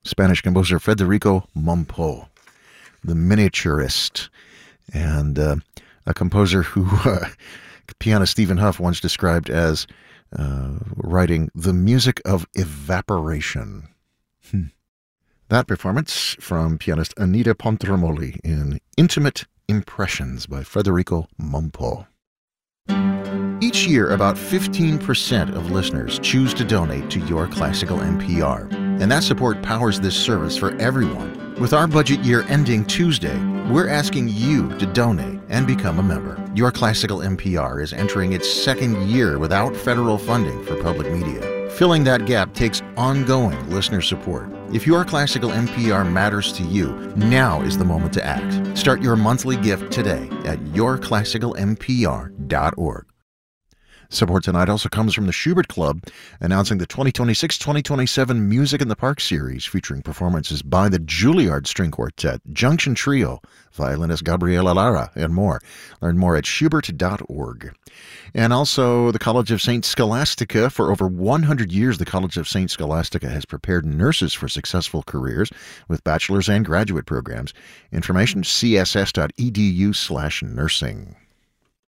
Spanish composer Federico Mompo, the miniaturist, and a composer who pianist Stephen Huff once described as writing the music of evaporation. That performance from pianist Anita Pontremoli in Intimate Impressions by Federico Mompo. Each year, about 15% of listeners choose to donate to Your Classical NPR, and that support powers this service for everyone. With our budget year ending Tuesday, we're asking you to donate and become a member. Your Classical NPR is entering its second year without federal funding for public media. Filling that gap takes ongoing listener support. If Your Classical NPR matters to you, now is the moment to act. Start your monthly gift today at yourclassicalnpr.org. Support tonight also comes from the Schubert Club, announcing the 2026-2027 Music in the Park series, featuring performances by the Juilliard String Quartet, Junction Trio, violinist Gabriela Lara, and more. Learn more at schubert.org. And also the College of St. Scholastica. For over 100 years, the College of St. Scholastica has prepared nurses for successful careers with bachelor's and graduate programs. Information, css.edu/nursing.